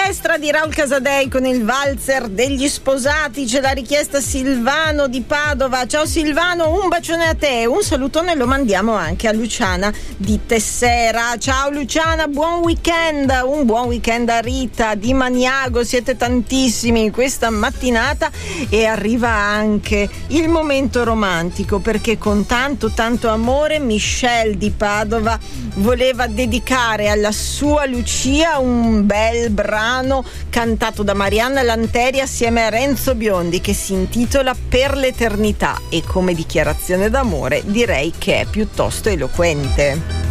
L'orchestra di Raul Casadei con il valzer degli sposati, ce l'ha richiesta Silvano di Padova. Ciao Silvano, un bacione a te, un salutone lo mandiamo anche a Luciana di Tessera. Ciao Luciana, buon weekend, un buon weekend a Rita di Maniago, siete tantissimi questa mattinata e arriva anche il momento romantico, perché con tanto amore Michelle di Padova voleva dedicare alla sua Lucia un bel brano cantato da Marianna Lanteri assieme a Renzo Biondi, che si intitola Per l'eternità, e come dichiarazione d'amore direi che è piuttosto eloquente.